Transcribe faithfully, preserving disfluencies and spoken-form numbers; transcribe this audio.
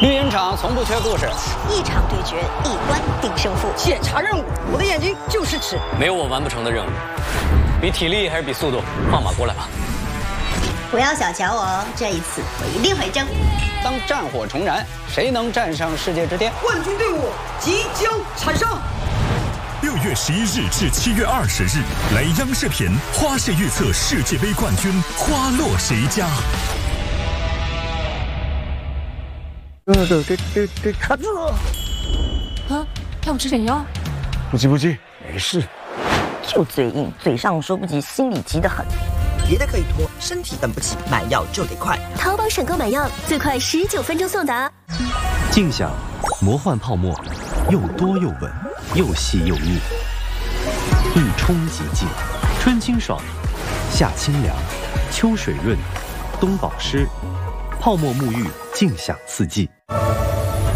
绿茵场从不缺故事， 一场对决，一关定胜负。 检查任务，我的眼睛就是尺。 没有我完不成的任务。比体力还是比速度？放马过来吧！ 不要小瞧我哦，这一次我一定会争。 当战火重燃，谁能站上世界之巅？ 冠军队伍即将产生。 六月十一日至七月二十日，来央视频花式预测世界杯冠军花落谁家？ 这这这这这卡子啊！要吃点药？ 不急不急，没事。 就嘴硬，嘴上说不急，心里急得很。 别的可以拖，身体等不起，买药就得快。 淘宝省购买药最快十九分钟送达。 静享魔幻泡沫，又多又稳，又细又腻，一冲即净，春清爽，夏清凉，秋水润，冬保湿，泡沫沐浴，静享四季。